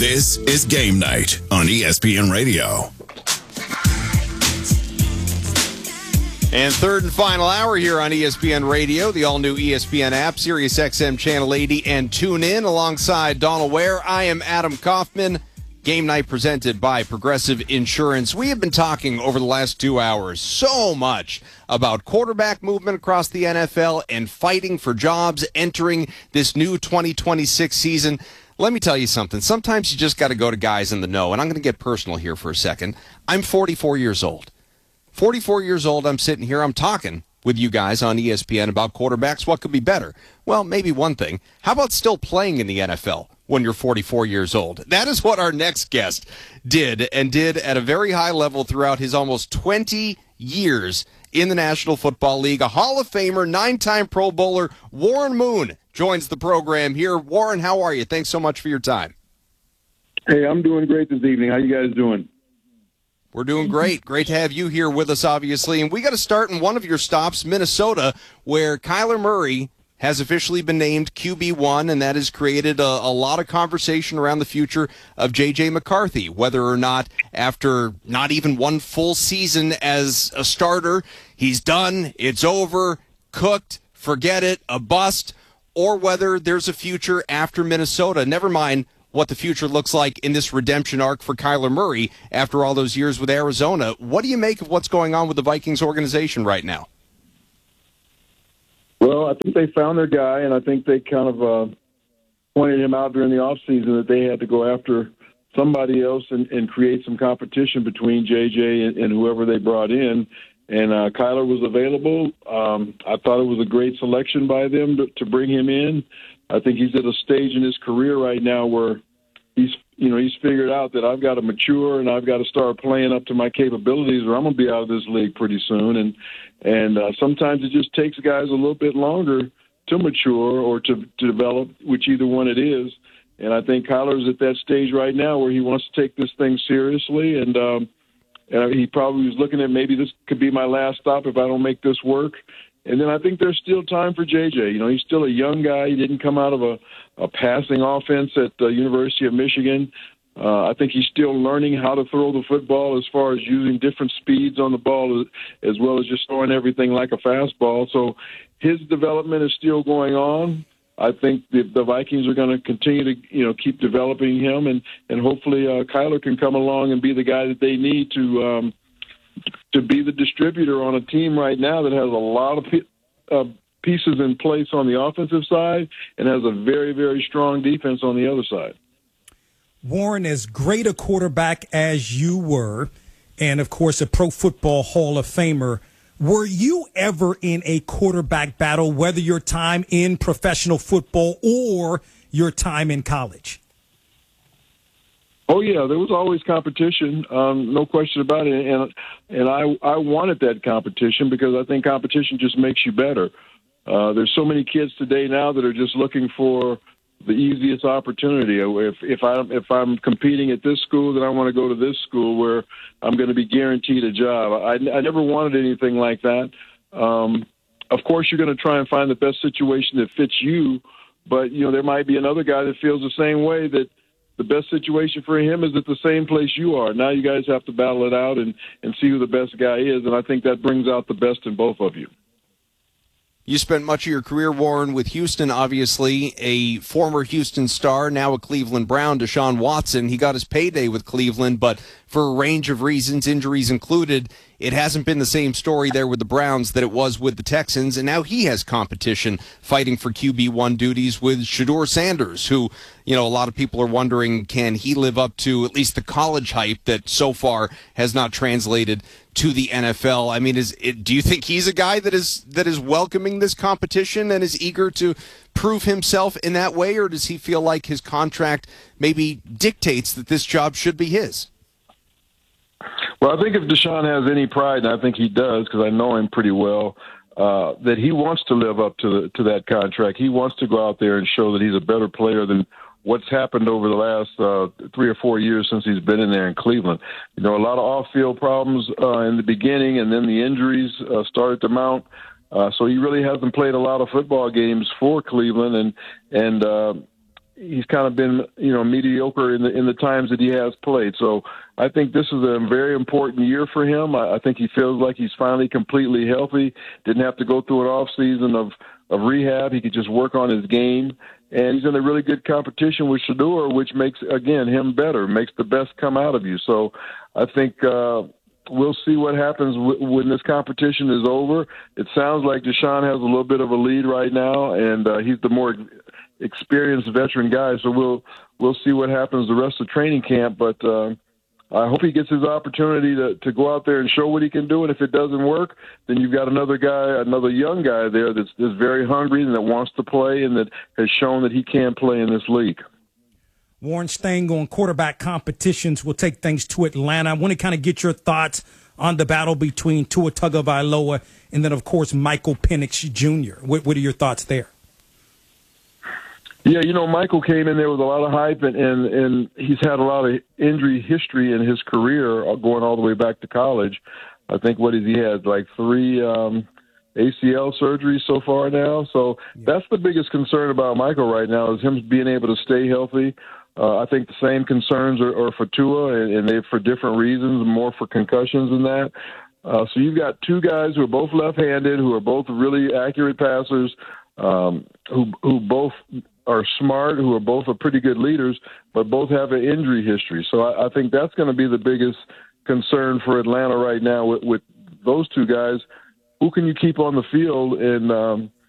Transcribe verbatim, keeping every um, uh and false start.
This is Game Night on E S P N Radio. And third and final hour here on E S P N Radio, the all-new E S P N app, Sirius X M Channel eighty, and tune in alongside Donald Ware. I am Adam Kaufman. Game Night presented by Progressive Insurance. We have been talking over the last two hours so much about quarterback movement across the N F L and fighting for jobs entering this new twenty twenty-six season. Let me tell you something. Sometimes you just got to go to guys in the know, and I'm going to get personal here for a second. I'm forty-four years old. forty-four years old, I'm sitting here, I'm talking with you guys on E S P N about quarterbacks. What could be better? Well, maybe one thing. How about still playing in the N F L when you're forty-four years old? That is what our next guest did, and did at a very high level throughout his almost twenty years in the National Football League. A Hall of Famer, nine-time Pro Bowler, Warren Moon, joins the program here. Warren, how are you? Thanks so much for your time. Hey, I'm doing great this evening. How you guys doing? We're doing great. Great to have you here with us, obviously. And we got to start in one of your stops, Minnesota, where Kyler Murray has officially been named Q B one, and that has created a, a lot of conversation around the future of J J McCarthy, whether or not after not even one full season as a starter, he's done, it's over, cooked, forget it, a bust, or whether there's a future after Minnesota. Never mind what the future looks like in this redemption arc for Kyler Murray after all those years with Arizona. What do you make of what's going on with the Vikings organization right now? Well, I think they found their guy, and I think they kind of uh, pointed him out during the offseason that they had to go after somebody else and, and create some competition between J J and, and whoever they brought in. And uh, Kyler was available. Um, I thought it was a great selection by them to, to bring him in. I think he's at a stage in his career right now where he's, you know, he's figured out that I've got to mature and I've got to start playing up to my capabilities, or I'm going to be out of this league pretty soon. And and uh, sometimes it just takes guys a little bit longer to mature or to, to develop, which either one it is. And I think Kyler's at that stage right now where he wants to take this thing seriously, and um, and he probably was looking at maybe this could be my last stop if I don't make this work. And then I think there's still time for J J. You know, he's still a young guy. He didn't come out of a, a passing offense at the University of Michigan. Uh, I think he's still learning how to throw the football as far as using different speeds on the ball as well as just throwing everything like a fastball. So his development is still going on. I think the, the Vikings are going to continue to, you know, keep developing him, and, and hopefully uh, Kyler can come along and be the guy that they need to um, – to be the distributor on a team right now that has a lot of uh, pieces in place on the offensive side and has a very, very strong defense on the other side. Warren, as great a quarterback as you were, and of course a Pro Football Hall of Famer, were you ever in a quarterback battle, whether your time in professional football or your time in college? Oh yeah, there was always competition, um, no question about it, and and I I wanted that competition because I think competition just makes you better. Uh, there's so many kids today now that are just looking for the easiest opportunity. If if I if I'm competing at this school, then I want to go to this school where I'm going to be guaranteed a job. I I never wanted anything like that. Um, of course, you're going to try and find the best situation that fits you, but you know there might be another guy that feels the same way, that the best situation for him is at the same place you are. Now you guys have to battle it out and, and see who the best guy is, and I think that brings out the best in both of you. You spent much of your career, Warren, with Houston, obviously, a former Houston star, now a Cleveland Brown, Deshaun Watson. He got his payday with Cleveland, but for a range of reasons, injuries included, it hasn't been the same story there with the Browns that it was with the Texans, and now he has competition fighting for Q B one duties with Shedeur Sanders, who, you know, a lot of people are wondering, can he live up to at least the college hype that so far has not translated to the N F L? I mean, is it, do you think he's a guy that is that is welcoming this competition and is eager to prove himself in that way, or does he feel like his contract maybe dictates that this job should be his? Well, I think if Deshaun has any pride, and I think he does because I know him pretty well, uh, that he wants to live up to the, to that contract. He wants to go out there and show that he's a better player than what's happened over the last uh, three or four years since he's been in there in Cleveland. You know, a lot of off-field problems uh, in the beginning, and then the injuries uh, started to mount. Uh, so he really hasn't played a lot of football games for Cleveland, and and uh, he's kind of been, you know, mediocre in the in the times that he has played. So I think this is a very important year for him. I, I think he feels like he's finally completely healthy. Didn't have to go through an off season of of rehab. He could just work on his game, and he's in a really good competition with Shedeur, which makes again him better, makes the best come out of you. So I think. Uh, We'll see what happens w- when this competition is over. It sounds like Deshaun has a little bit of a lead right now, and uh, he's the more experienced veteran guy. So we'll we'll see what happens the rest of training camp. But uh, I hope he gets his opportunity to, to go out there and show what he can do. And if it doesn't work, then you've got another guy, another young guy there that's, that's very hungry and that wants to play and that has shown that he can play in this league. Warren, staying on quarterback competitions, we'll take things to Atlanta. I want to kind of get your thoughts on the battle between Tua Tagovailoa and then, of course, Michael Penix Junior What, what are your thoughts there? Yeah, you know, Michael came in there with a lot of hype, and, and, and he's had a lot of injury history in his career going all the way back to college. I think, what has he had, like three um, A C L surgeries so far now? So yeah. That's the biggest concern about Michael right now is him being able to stay healthy. Uh, I think the same concerns are, are for Tua, and, and they're for different reasons, more for concussions than that. Uh, so you've got two guys who are both left-handed, who are both really accurate passers, um, who who both are smart, who are both are pretty good leaders, but both have an injury history. So I, I think that's going to be the biggest concern for Atlanta right now with, with those two guys. Who can you keep on the field and um,